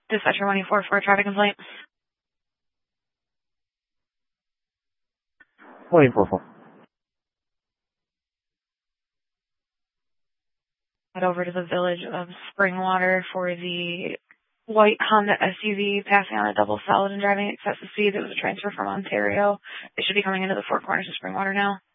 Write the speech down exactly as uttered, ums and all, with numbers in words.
Dispatcher one eight four for a traffic complaint. one eight four four. Head over to the village of Springwater for the white Honda S U V passing on a double solid and driving excessive speed. It was a transfer from Ontario. They should be coming into the Four Corners of Springwater now.